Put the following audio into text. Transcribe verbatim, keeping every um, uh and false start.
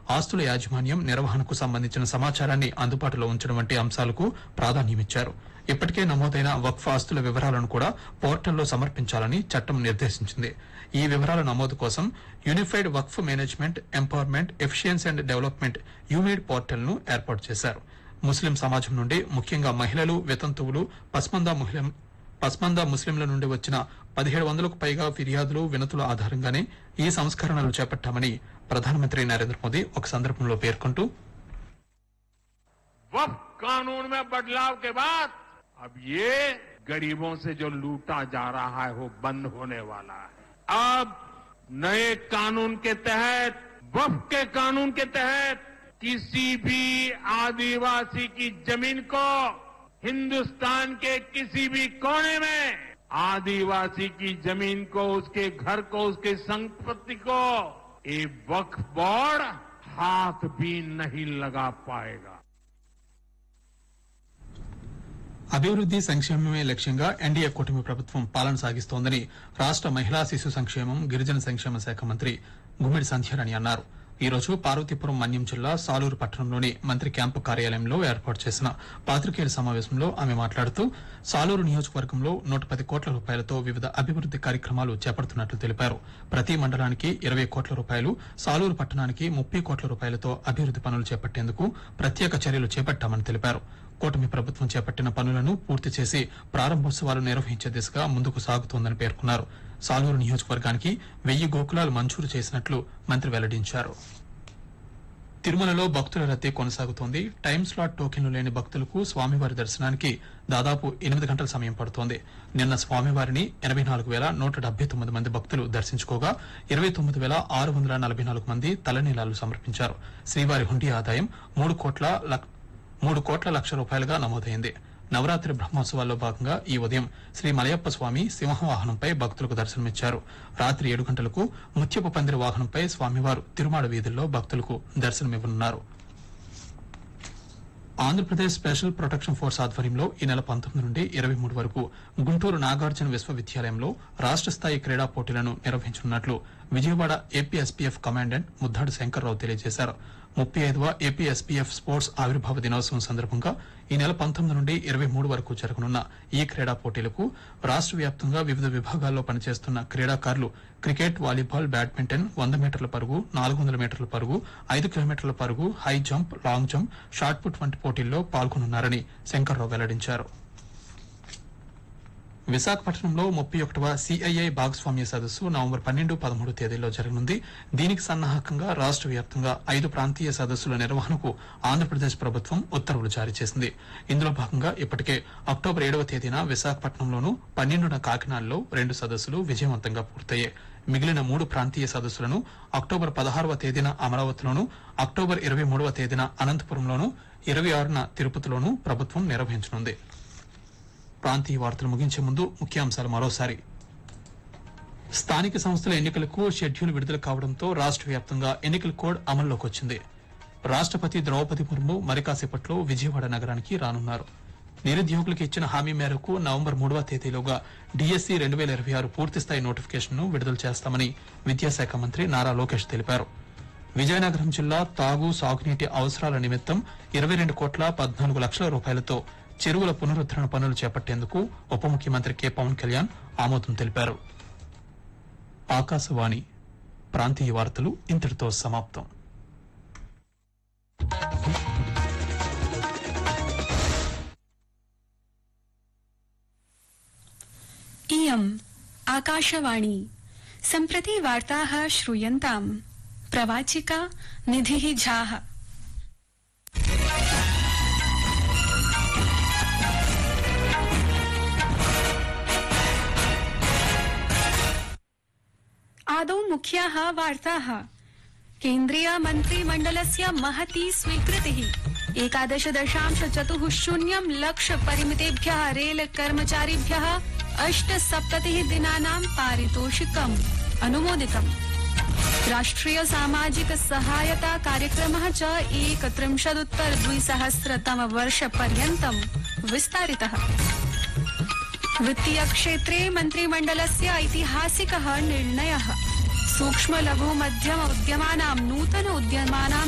ఆస్తుల యాజమాన్యం నిర్వహణకు సంబంధించిన సమాచారాన్ని అందుబాటులో ఉంచడం వంటి అంశాలకు ప్రాధాన్యమిచ్చారు. ఇప్పటికే నమోదైన వక్ఫ్ ఆస్తుల వివరాలను కూడా పోర్టల్లో సమర్పించాలని చట్టం నిర్దేశించింది. ఈ వివరాల నమోదు కోసం unified Waqf management, empowerment, efficiency and development Umeed portal ను ఏర్పాటు చేశారు. ముస్లిం సమాజం నుండి ముఖ్యంగా మహిళలు, వితంతువులు, పస్మందా ముస్లిం పస్మందా ముస్లింల నుండి వచ్చిన పదిహేడు వందలకు పైగా ఫిర్యాదులు, వినతుల ఆధారంగానే ఈ సంస్కరణలు చేపట్టామని ప్రధానమంత్రి నరేంద్ర మోదీ ఒక సందర్భంలో పేర్కొంటూ वक्फ कानून में बदलाव के बाद अब ये गरीबों से जो लूटा जा रहा है वो बंद होने वाला है। अब नए कानून के तहत, वक्फ के कानून के तहत किसी भी आदिवासी की जमीन को हिंदुस्तान के किसी भी कोने में आदिवासी की जमीन को, उसके घर को, उसकी संपत्ति को ये वक्फ बोर्ड हाथ भी नहीं लगा पाएगा। అభివృద్ది సంక్షేమమే లక్ష్యంగా ఎన్డీఏ కూటమి ప్రభుత్వం పాలన సాగిస్తోందని రాష్ట మహిళా శిశు సంక్షేమం, గిరిజన సంక్షేమ శాఖ మంత్రి గుమ్మిడి సంధ్యారాణి అన్నారు. ఈ రోజు పార్వతీపురం మన్యం జిల్లా సాలూరు పట్టణంలోని మంత్రి క్యాంపు కార్యాలయంలో ఏర్పాటు చేసిన పాత్రికేయుల సమావేశంలో ఆమె మాట్లాడుతూ సాలూరు నియోజకవర్గంలో నూట పది కోట్ల రూపాయలతో వివిధ అభివృద్ది కార్యక్రమాలు చేపడుతున్నట్లు తెలిపారు. ప్రతి మండలానికి ఇరవై కోట్ల రూపాయలు, సాలూరు పట్టణానికి ముప్పై కోట్ల రూపాయలతో అభివృద్ది పనులు చేపట్టేందుకు ప్రత్యేక చర్యలు చేపట్టామని తెలిపారు. కూటమి ప్రభుత్వం చేపట్టిన పనులను పూర్తి చేసి ప్రారంభోత్సవాలు నిర్వహించే దిశగా ముందుకు సాగుతోందని పేర్కొన్నారు. సాలూరు నియోజకవర్గానికి వెయ్యి గోకులాలు మంజూరు చేసినట్లు మంత్రి వెల్లడించారు. తిరుమలలో భక్తుల రద్దీ కొనసాగుతోంది. టైం స్లాట్ టోకెన్లు లేని భక్తులకు స్వామివారి దర్శనానికి దాదాపు ఎనిమిది గంటల సమయం పడుతోంది. నిన్న స్వామివారిని ఎనబై నాలుగు వేల నూట డెబ్బై తొమ్మిది మంది భక్తులు దర్శించుకోగా ఇరవై తొమ్మిది వేల ఆరు వందల నలభై నాలుగు మంది తలనీలాలు సమర్పించారు. శ్రీవారి హుండీ ఆదాయం మూడు కోట్ల మూడు కోట్ల లక్ష రూపాయలుగా నమోదైంది. నవరాత్రి బ్రహ్మోత్సవాల్లో భాగంగా ఈ ఉదయం శ్రీ మలయప్ప స్వామి సింహవాహనంపై భక్తులకు దర్శనమిచ్చారు. రాత్రి ఏడు గంటలకు ముత్యపు పందిరి వాహనంపై స్వామివారు తిరుమాడ వీధుల్లో భక్తులకు దర్శనమివ్వనున్నారు. ఆంధ్రప్రదేశ్ స్పెషల్ ప్రొటెక్షన్ ఫోర్స్ ఆధ్వర్యంలో ఈ నెల పంతొమ్మిది నుండి ఇరవై మూడు వరకు గుంటూరు నాగార్జున విశ్వవిద్యాలయంలో రాష్ట స్థాయి క్రీడా పోటీలను నిర్వహించనున్నట్లు విజయవాడ ఏపీఎస్పీఎఫ్ కమాండెంట్ ముద్దాడు శంకర్రావు తెలియజేశారు. ముప్పై ఐదవ ఏపీఎస్పీఎఫ్ స్పోర్ట్స్ ఆవిర్భావ దినోత్సవం సందర్భంగా ఈ నెల పంతొమ్మిది నుండి ఇరవై మూడు వరకు జరగనున్న ఈ క్రీడా పోటీలకు రాష్ట వ్యాప్తంగా వివిధ విభాగాల్లో పనిచేస్తున్న క్రీడాకారులు క్రికెట్, వాలీబాల్, బ్యాడ్మింటన్, వంద మీటర్ల పరుగు, నాలుగు వందల మీటర్ల పరుగు, ఐదు కిలోమీటర్ల పరుగు, high jump, long jump, shot put వంటి పోటీల్లో పాల్గొనున్నారని శంకర్రావు వెల్లడించారు. విశాఖపట్నంలో ముప్పై ఒకటవ సీఐఐ భాగస్వామ్య సదస్సు నవంబర్ పన్నెండు, పదమూడు తేదీల్లో జరగనుంది. దీనికి సన్నాహకంగా రాష్ట వ్యాప్తంగా ఐదు ప్రాంతీయ సదస్సుల నిర్వహణకు ఆంధ్రప్రదేశ్ ప్రభుత్వం ఉత్తర్వులు జారీ చేసింది. ఇందులో భాగంగా ఇప్పటికే అక్టోబర్ ఏడవ తేదీన విశాఖపట్నంలోనూ, పన్నెండున కాకినాడలో రెండు సదస్సులు విజయవంతంగా పూర్తయ్యాయి. మిగిలిన మూడు ప్రాంతీయ సదస్సులను అక్టోబర్ పదహారవ తేదీన అమరావతిలోను, అక్టోబర్ ఇరవై మూడవ తేదీన అనంతపురంలోను, ఇరవై ఆరున తిరుపతిలోనూ ప్రభుత్వం నిర్వహించనుంది. ప్రాంతీయ వార్తలు ముగించే ముందు ముఖ్యాంశాలు మరోసారి. స్థానిక సంస్థల ఎన్నికలకు షెడ్యూల్ విడుదల కావడంతో రాష్ట వ్యాప్తంగా ఎన్నికల కోడ్ అమల్లోకి వచ్చింది. రాష్టపతి ద్రౌపది ముర్ము మరి కాసేపట్లో విజయవాడ నగరానికి రానున్నారు. నిరుద్యోగులకు ఇచ్చిన హామీ మేరకు నవంబర్ మూడవ తేదీలోగా డీఎస్సీ రెండు వేల ఇరవై ఆరు పూర్తిస్థాయి నోటిఫికేషన్ ను విడుదల చేస్తామని విద్యాశాఖ మంత్రి నారా లోకేష్ తెలిపారు. విజయనగరం జిల్లా తాగు, సాగునీటి అవసరాల నిమిత్తం ఇరవై రెండు కోట్ల పద్నాలుగు లక్షల రూపాయలతో చెరువుల పునరుద్దరణ పనులు చేపట్టేందుకు ఉప ముఖ్యమంత్రి కె పవన్ కళ్యాణ్ ఆమోదం తెలిపారు. ఆకాశవాణి ప్రాంతీయ వార్తలు ఇంతటితో సమాప్తం. इयम् आकाशवाणी सम्प्रति वार्ताः श्रूयन्ताम् प्रवाचिका निधिः झाः। आदौ मुख्याः वार्ताः। केन्द्रीय मन्त्रिमण्डलस्य महती स्वीकृतिः। एकादश दशांश चतुः शून्यं लक्ष परिमितेभ्यः रेल कर्मचारिभ्यः अष्टसप्ततिः दिनानां पारितोषिकम् अनुमोदितम्। राष्ट्रिय सामाजिक सहायता कार्यक्रमः च एकत्रिंशदुत्तर द्विसहस्रतम वर्ष पर्यन्तं विस्तारितः। वित्तीय क्षेत्रे मन्त्रिमण्डलस्य ऐतिहासिकः निर्णयः। सूक्ष्म लघु मध्यम उद्यमानां नूतन उद्यमानां